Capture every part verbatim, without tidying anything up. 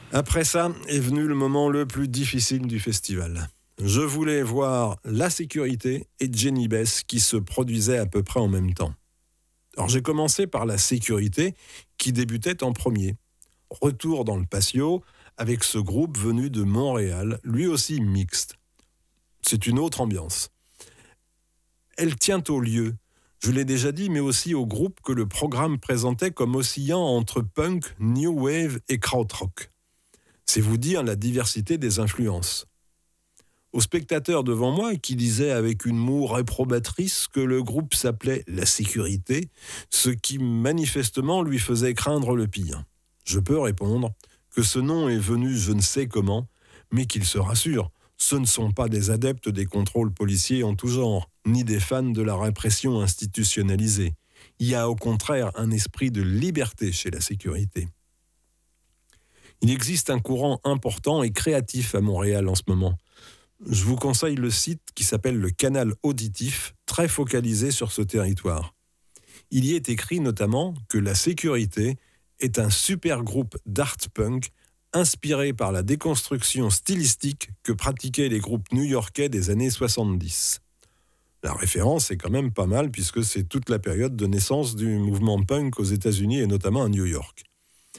Après ça est venu le moment le plus difficile du festival. Je voulais voir La Sécurité et Jenny Bess qui se produisaient à peu près en même temps. Alors j'ai commencé par La Sécurité qui débutait en premier. Retour dans le patio avec ce groupe venu de Montréal, lui aussi mixte. C'est une autre ambiance. Elle tient au lieu, je l'ai déjà dit, mais aussi au groupe que le programme présentait comme oscillant entre punk, new wave et krautrock. C'est vous dire la diversité des influences. Au spectateur devant moi, qui disait avec une moue réprobatrice que le groupe s'appelait La Sécurité, ce qui manifestement lui faisait craindre le pire. Je peux répondre que ce nom est venu je ne sais comment, mais qu'il se rassure, ce ne sont pas des adeptes des contrôles policiers en tout genre, ni des fans de la répression institutionnalisée. Il y a au contraire un esprit de liberté chez La Sécurité. Il existe un courant important et créatif à Montréal en ce moment. Je vous conseille le site qui s'appelle le Canal Auditif, très focalisé sur ce territoire. Il y est écrit notamment que La Sécurité est un super groupe d'art punk inspiré par la déconstruction stylistique que pratiquaient les groupes new-yorkais des années soixante-dix. La référence est quand même pas mal puisque c'est toute la période de naissance du mouvement punk aux États-Unis et notamment à New York.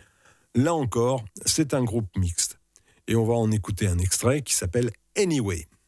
Là encore, c'est un groupe mixte. Et on va en écouter un extrait qui s'appelle Anyway.